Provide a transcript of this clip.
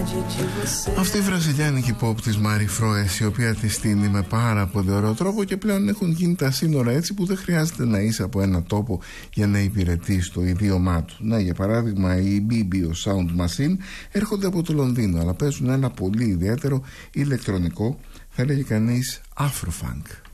Αυτή η βραζιλιάνικη pop της Μάρι Φρόες, η οποία τη στείνει με πάρα πολύ ωραίο τρόπο, και πλέον έχουν γίνει τα σύνορα έτσι που δεν χρειάζεται να είσαι από ένα τόπο για να υπηρετείς το ιδίωμά του. Να, για παράδειγμα, οι BBO Sound Machine έρχονται από το Λονδίνο, αλλά παίζουν ένα πολύ ιδιαίτερο ηλεκτρονικό, θα έλεγε κανείς, Afrofunk.